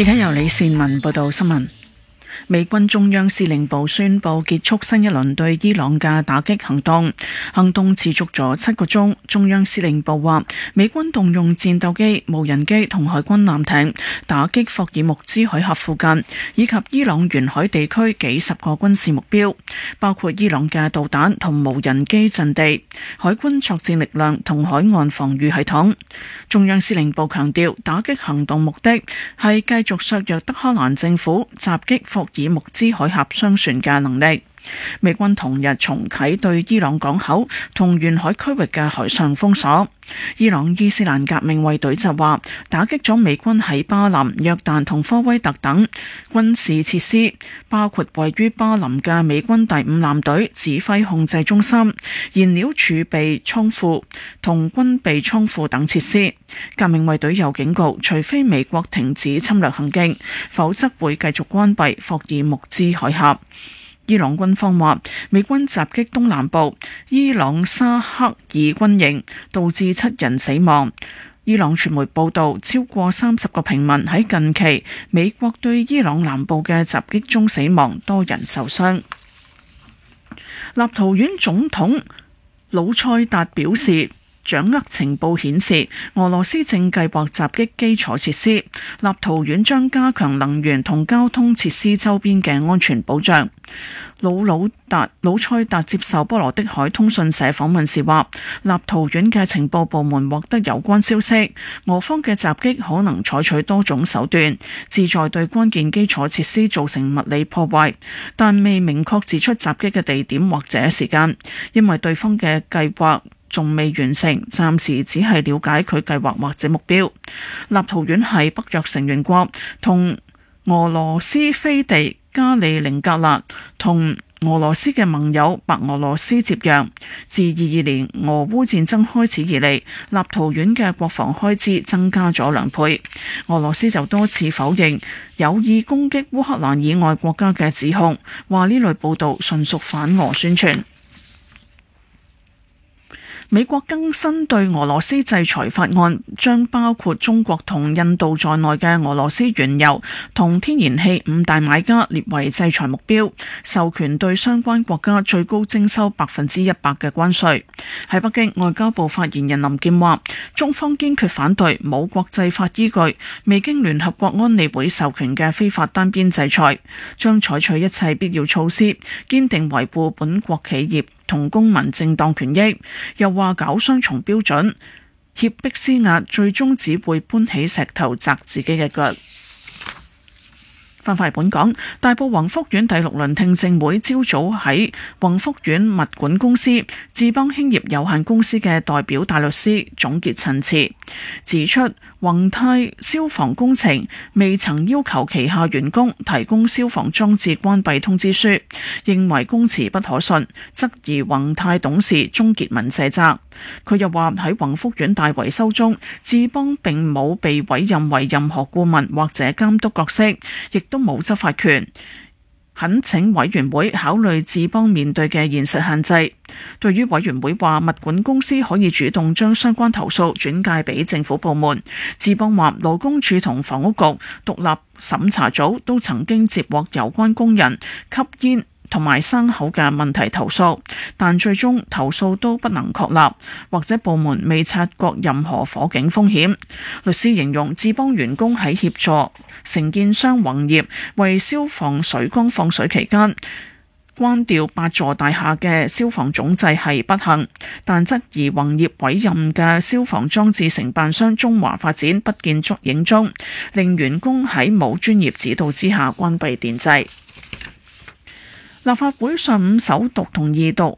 而家由李善文報道新聞。美軍中央司令部宣布結束新一輪對伊朗嘅打擊行動，行動持續咗7個鐘。中央司令部話，美軍動用戰鬥機、無人機同海軍艦艇打擊霍爾木茲海峽附近以及伊朗沿海地區幾十個軍事目標，包括伊朗嘅導彈同無人機陣地、海軍作戰力量同海岸防禦系統。中央司令部強調，打擊行動目的係繼續削弱德黑蘭政府襲擊霍爾木茲海峽商船嘅能力。美軍同日重啟對伊朗港口同沿海區域嘅海上封鎖。伊朗伊斯蘭革命衛隊就話，打擊咗美軍喺巴林、約旦同科威特等軍事設施，包括位於巴林嘅美軍第5艦隊指揮控制中心、燃料儲備倉庫同軍備倉庫等設施。革命衛隊又警告，除非美國停止侵略行徑，否則會繼續關閉霍爾木茲海峽。伊朗軍方話，美軍襲擊東南部伊朗沙克爾軍營，導致7人死亡。伊朗傳媒報道，超過30個平民喺近期美國對伊朗南部嘅襲擊中死亡，多人受傷。立陶宛總統魯塞達表示，掌握情報顯示，俄羅斯正計劃襲擊基礎設施，立陶宛將加強能源同交通設施周邊嘅安全保障。魯塞達接受波羅的海通訊社訪問時話，立陶宛嘅情報部門獲得有關消息，俄方嘅襲擊可能採取多種手段，旨在對關鍵基礎設施造成物理破壞，但未明確指出襲擊嘅地點或者時間，因為對方嘅計劃仲未完成，暫時只係了解佢計劃或者目標。立陶宛係北約成員國，同俄羅斯飛地加里寧格勒同俄羅斯嘅盟友白俄羅斯接壤。自22年俄烏戰爭開始以嚟，立陶宛嘅國防開支增加咗2倍。俄羅斯就多次否認有意攻擊烏克蘭以外國家嘅指控，話呢類報導純屬反俄宣傳。美國更新對俄羅斯制裁法案，將包括中國同印度在內嘅俄羅斯原油同天然氣5大買家列為制裁目標，授權對相關國家最高徵收100%嘅關稅。喺北京，外交部發言人林健話，中方堅決反對冇國際法依據、未經聯合國安理會授權嘅非法單邊制裁，將採取一切必要措施，堅定維護本國企業同公民正當權益。又話搞雙重標準、脅迫施壓，最終只會搬起石頭砸自己嘅腳。翻返嚟本港，大埔宏福苑第6輪聽證會朝早喺宏福苑物管公司智邦興業有限公司嘅代表大律師總結陳詞，指出宏泰消防工程未曾要求旗下員工提供消防裝置關閉通知書，認為供詞不可信，質疑宏泰董事鍾傑文卸責。佢又話喺宏福苑大維修中，智邦並冇被委任為任何顧問或者監督角色，亦都冇執法權，懇請委員會考慮智邦面對嘅現實限制。對於委員會話物管公司可以主動將相關投訴轉介俾政府部門，智邦話勞工處同房屋局獨立審查組都曾經接獲有關工人吸煙同埋生口嘅問題投訴，但最終投訴都不能確立，或者部門未察覺任何火警風險。律師形容智邦員工喺協助承建商宏業為消防水缸放水期間關掉8座大廈嘅消防總掣係不幸，但質疑宏業委任嘅消防裝置承辦商中華發展不見蹤影蹤，令員工喺冇專業指導之下關閉電掣。立法會上午首讀同二讀